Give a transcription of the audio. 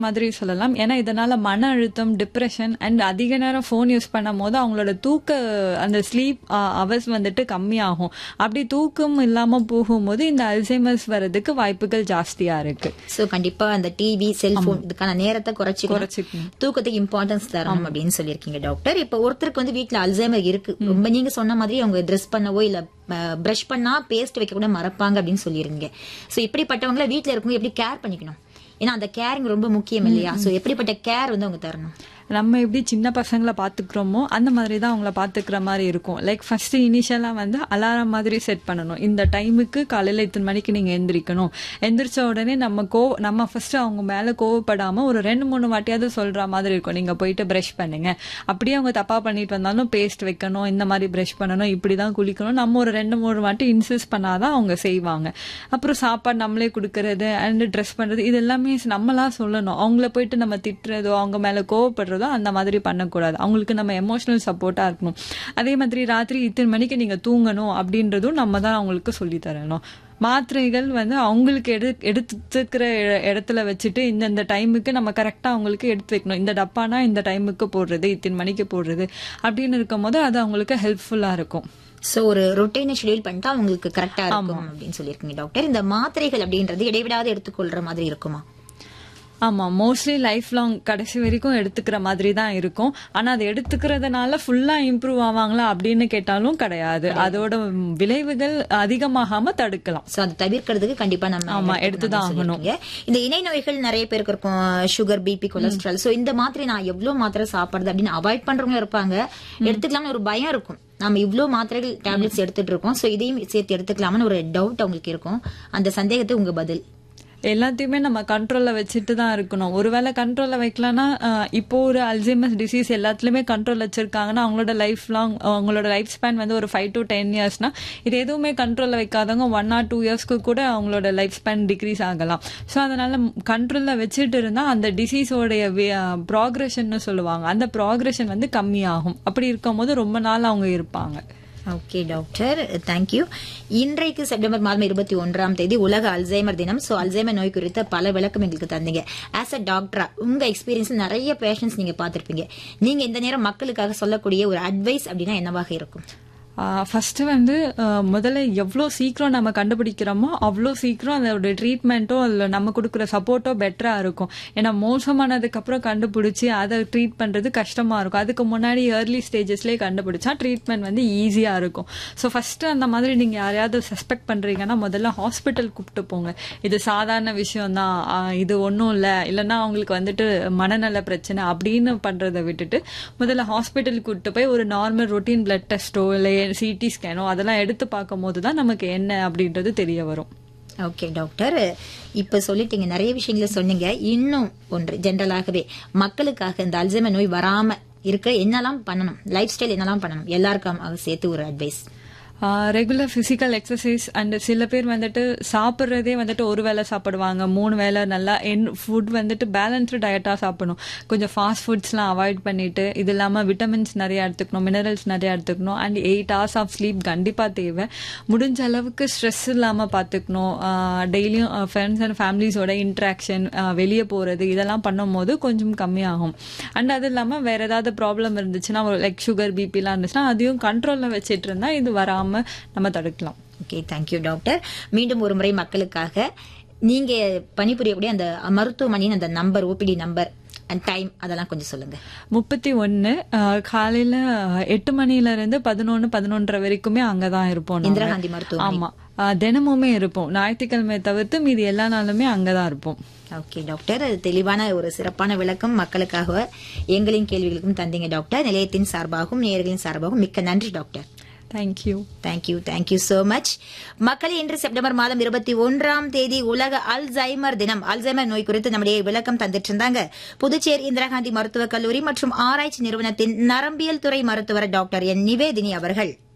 மாதிரி சொல்லலாம். ஏன்னா இதனால மன அழுத்தம், டிப்ரெஷன் அண்ட் அதிக நேரம் ஃபோன் யூஸ் பண்ணும்போது அவங்களோட அந்த ஸ்லீப் அவர்ஸ் வந்துட்டு கம்மியாகும். அப்படி தூக்கம் இல்லாம போகும்போது இந்த அல்சைமர்ஸ் வர்றதுக்கு வாய்ப்புகள் ஜாஸ்தியா இருக்கு. சோ கண்டிப்பா அந்த டிவி, செல்போன் இதுக்கான நேரத்தை குறைச்சிக்கணும், தூக்கத்துக்கு இம்பார்ட்டன்ஸ் தரணும் அப்படின்னு சொல்லியிருக்கீங்க டாக்டர். இப்ப ஒருத்தருக்கு வந்து வீட்டுல அல்சைமர் இருக்கு, ரொம்ப நீங்க சொன்ன மாதிரி அவங்க ட்ரெஸ் பண்ணவோ இல்ல பிரஷ் பண்ணா பேஸ்ட் வைக்க கூட மறப்பாங்க அப்படின்னு சொல்லிருங்க. சோ இப்படிப்பட்டவங்கள வீட்டுல இருக்கவங்க எப்படி கேர் பண்ணிக்கணும்? ஏன்னா அந்த கேரிங் ரொம்ப முக்கியம் இல்லையா? சோ எப்படிப்பட்ட கேர் வந்து அவங்க தரணும்? நம்ம எப்படி சின்ன பசங்களை பாத்துக்கிறோமோ அந்த மாதிரி தான் அவங்கள பாத்துக்கிற மாதிரி இருக்கும். லைக் ஃபர்ஸ்ட் இனிஷியலா வந்து அலாரம் மாதிரி செட் பண்ணணும். இந்த டைமுக்கு காலையில இத்தனை மணிக்கு நீங்க எந்திரிக்கணும். எந்திரிச்ச உடனே நம்ம ஃபர்ஸ்ட் அவங்க மேல கோவப்படாம ஒரு 2-3 வாட்டியாவது சொல்ற மாதிரி இருக்கும். நீங்க போயிட்டு பிரஷ் பண்ணுங்க, அப்படியே அவங்க தப்பா பண்ணிட்டு வந்தாலும் பேஸ்ட் வைக்கணும், இந்த மாதிரி பிரஷ் பண்ணணும், இப்படிதான் குளிக்கணும், நம்ம ஒரு 2-3 வாட்டி இன்சிஸ்ட் பண்ணாதான் அவங்க செய்வாங்க. அப்புறம் சாப்பாடு நம்மளே கொடுக்கறது அண்ட் ட்ரெஸ் பண்றது இது எல்லாமே நம்மளா சொல்லணும். அவங்கள போயிட்டு நம்ம திட்டுறதோ அவங்க மேல கோவப்படுறதோ அந்த மாதிரி பண்ணக்கூடாது. அவங்களுக்கு நம்ம எமோஷனல் சப்போர்ட்டா இருக்கணும். அதே மாதிரி ராத்திரி இத்தனை மணிக்கு நீங்க தூங்கணும் அப்படின்றதும் நம்ம தான் அவங்களுக்கு சொல்லி தரணும். மாத்திரைகள் வந்து அவங்களுக்கு எடுத்துக்கிற இடத்துல வச்சுட்டு இந்த டைமுக்கு நம்ம கரெக்டா அவங்களுக்கு எடுத்து வைக்கணும். இந்த டப்பானா இந்த டைமுக்கு போடுறது, இத்தனை மணிக்கு போடுறது அப்படின்னு இருக்கும் போது அது அவங்களுக்கு ஹெல்ப்ஃபுல்லா இருக்கும். சோ ஒரு ரொட்டீனை ஷெட்யூல் பண்ணிட்டா அவங்களுக்கு கரெக்டா இருக்கும் அப்படின்னு சொல்லியிருக்கீங்க டாக்டர். இந்த மாத்திரைகள் அப்படின்றது இடைவிடாது எடுத்துக்கொள்ற மாதிரி இருக்குமா? ஆமா, மோஸ்ட்லி லைஃப் லாங் கடைசி வரைக்கும் எடுத்துக்கிற மாதிரி தான் இருக்கும். ஆனா அது எடுத்துக்கிறதுனால ஃபுல்லா இம்ப்ரூவ் ஆவாங்களா அப்படின்னு கேட்டாலும் கிடையாது. அதோட விளைவுகள் அதிகமாகாம தடுக்கலாம். சோ அது தவிர்க்கிறதுக்கு கண்டிப்பா நம்ம எடுத்துதான் ஆகணும். இந்த இணை நோய்கள் நிறைய பேருக்கு இருக்கும், சுகர், பிபி, கொலஸ்ட்ரால். சோ இந்த மாத்திரை நான் எவ்வளவு மாத்திரை சாப்பிடுறது அப்படின்னு அவாய்ட் பண்றவங்க இருப்பாங்க. எடுத்துக்கலாம்னு ஒரு பயம் இருக்கும். நம்ம இவ்வளவு மாத்திரைகள் டேப்லெட்ஸ் எடுத்துட்டு இருக்கோம், சோ இதையும் சேர்த்து எடுத்துக்கலாம்னு ஒரு டவுட் அவங்களுக்கு இருக்கும். அந்த சந்தேகத்துக்கு உங்க பதில்? எல்லாத்தையுமே நம்ம கண்ட்ரோல்ல வச்சுட்டு தான் இருக்கணும். ஒருவேளை கண்ட்ரோல்ல வைக்கலன்னா இப்போ ஒரு அல்சைமர்ஸ் டிசீஸ் எல்லாத்துலயுமே கண்ட்ரோல் வச்சிருக்காங்கன்னா அவங்களோட லைஃப் லாங் அவங்களோட லைஃப் ஸ்பேன் வந்து ஒரு 5 to 10 yearsனா இது எதுவுமே கண்ட்ரோல்ல வைக்காதவங்க 1 or 2 yearsக்கு கூட அவங்களோட லைஃப் ஸ்பேன் டிக்ரீஸ் ஆகலாம். ஸோ அதனால கண்ட்ரோல்ல வச்சுட்டு இருந்தா அந்த டிசீஸோடைய ப்ராக்ரெஷன் சொல்லுவாங்க, அந்த ப்ராக்ரெஷன் வந்து கம்மியாகும். அப்படி இருக்கும் போது ரொம்ப நாள் அவங்க இருப்பாங்க. Okay doctor, thank you. இன்றைக்கு செப்டம்பர் மாதம் 21ஆம் தேதி உலக அல்சைமர் தினம். சோ அல்சைமர் நோய் குறித்த பல விளக்கம் எங்களுக்கு தந்தீங்க. ஆஸ் அ டாக்டரா உங்க எக்ஸ்பீரியன்ஸ் நிறைய பேஷண்ட்ஸ் நீங்க பாத்திருப்பீங்க. நீங்க இந்த நேரம் மக்களுக்காக சொல்லக்கூடிய ஒரு அட்வைஸ் அப்படின்னா என்னவாக இருக்கும்? ஃபர்ஸ்ட் வந்து முதல்ல எவ்வளோ சீக்கிரம் நம்ம கண்டுபிடிக்கிறோமோ அவ்வளோ சீக்கிரம் அதோட ட்ரீட்மெண்ட்டோ அதில் நம்ம கொடுக்குற சப்போர்ட்டோ பெட்டரா இருக்கும். ஏன்னா மோசமானதுக்கு அப்புறம் கண்டுபிடிச்சி அதை ட்ரீட் பண்றது கஷ்டமா இருக்கும். அதுக்கு முன்னாடி ஏர்லி ஸ்டேஜஸ்லேயே கண்டுபிடிச்சா ட்ரீட்மெண்ட் வந்து ஈஸியா இருக்கும். ஸோ ஃபர்ஸ்ட் அந்த மாதிரி நீங்க யாரையாவது சஸ்பெக்ட் பண்றீங்கன்னா முதல்ல ஹாஸ்பிட்டல் கூப்பிட்டு போங்க. இது சாதாரண விஷயம் தான், இது ஒன்றும் இல்லை, இல்லைன்னா அவங்களுக்கு வந்துட்டு மனநல பிரச்சனை அப்படின்னு பண்றதை விட்டுட்டு முதல்ல ஹாஸ்பிட்டல் கூப்பிட்டு போய் ஒரு நார்மல் ரொட்டீன் பிளட் டெஸ்ட்டோ இல்லை சிடி ஸ்கேனோ அதெல்லாம் எடுத்து பார்க்கும் போதுதான் நமக்கு என்ன அப்படின்றது தெரிய வரும். ஓகே டாக்டர், இப்ப சொல்லிட்டீங்க, நிறைய விஷயங்களை சொன்னீங்க. இன்னும் ஒன்று ஜென்ரலாகவே மக்களுக்காக இந்த அல்சைமர் நோய் வராம இருக்க என்னெல்லாம் பண்ணணும், லைஃப் ஸ்டைல் என்னெல்லாம் பண்ணணும், எல்லாருக்கும் சேர்த்து ஒரு advice. Regular physical exercise and சில பேர் வந்துட்டு சாப்பிட்றதே வந்துட்டு ஒரு வேளை சாப்பிடுவாங்க, 3 வேளை நல்லா ஃபுட் வந்துட்டு பேலன்ஸ்டு டயட்டா சாப்பிடணும். கொஞ்சம் ஃபாஸ்ட் ஃபுட்ஸ்லாம் அவாய்ட் பண்ணிட்டு, இது இல்லாமல் விட்டமின்ஸ் நிறைய எடுத்துக்கணும், மினரல்ஸ் நிறைய எடுத்துக்கணும் அண்ட் 8 hours ஆஃப் ஸ்லீப் கண்டிப்பா தேவை. முடிஞ்ச அளவுக்கு ஸ்ட்ரெஸ் இல்லாமல் பார்த்துக்கணும். டெய்லியும் ஃப்ரெண்ட்ஸ் அண்ட் ஃபேமிலிஸோட இன்ட்ராக்ஷன், வெளியே போறது இதெல்லாம் பண்ணும் போது கொஞ்சம் கம்மியாகும். அண்ட் அது இல்லாமல் வேற ஏதாவது ப்ராப்ளம் இருந்துச்சுன்னா லைக் சுகர், பிபிலாம் இருந்துச்சுன்னா அதையும் கண்ட்ரோல்ல வச்சுட்டு இருந்தா இது வராம நம்ம தடுக்கலாம். Okay, thank you doctor. மீண்டும் ஒரு முறை மக்களுக்காக நீங்க பணிபுரியக்கூடிய அந்த மருத்துவமனையின் அந்த number, OPD number and time அதெல்லாம் கொஞ்சம் சொல்லுங்க. 31 காலையில 8 மணில இருந்து 11-11:30 வரைக்குமே அங்கதான் இருப்போம். இந்திரா காந்தி மருத்துவமனை. ஆமா, தினமுமே இருப்போம். ஞாயிற்றுக்கிழமை தவிர்த்து மீதி எல்லா நாளுமே அங்கதான் இருப்போம். ஓகே டாக்டர், அது தெளிவான ஒரு சிறப்பான விளக்கம் மக்களுக்காக எங்களின் கேள்விகளுக்கும் தந்தீங்க டாக்டர். நிலையத்தின் சார்பாகவும் நேயர்களின் சார்பாகவும் மிக்க நன்றி டாக்டர். Thank you so much. மக்களே, இன்று செப்டம்பர் மாதம் 21ஆம் தேதி உலக அல்சைமர் தினம். அல்சைமர் நோய் குறித்து நம்முடைய விளக்கம் தந்துட்டு இருந்தாங்க புதுச்சேரி இந்திரா காந்தி மருத்துவக் கல்லூரி மற்றும் ஆராய்ச்சி நிறுவனத்தின் நரம்பியல் துறை மருத்துவர் டாக்டர் என் நிவேதினி அவர்கள்.